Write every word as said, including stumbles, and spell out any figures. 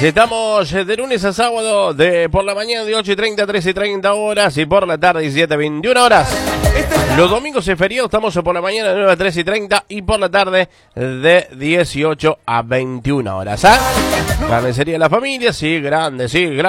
Estamos de lunes a sábado, de por la mañana de ocho y treinta a trece y treinta horas y por la tarde diecisiete a veintiuna horas. Los domingos es feriado, estamos por la mañana de nueve a trece y treinta y por la tarde de dieciocho a veintiuna horas. ¿Ah? Carnicería de la Familia, sí, grande, sí, grande.